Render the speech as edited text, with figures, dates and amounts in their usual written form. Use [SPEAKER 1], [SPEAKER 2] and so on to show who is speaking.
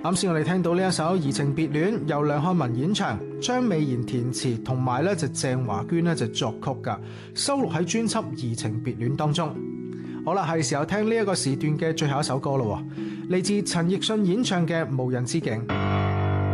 [SPEAKER 1] 啱先我哋聽到呢一首《移情別戀》，由梁漢文演唱，張美賢填詞，同埋咧就鄭華娟咧就作曲噶，收錄喺專輯《移情別戀》當中。好啦，係時候聽呢一個時段嘅最後一首歌咯，嚟自陳奕迅演唱嘅《無人之境》。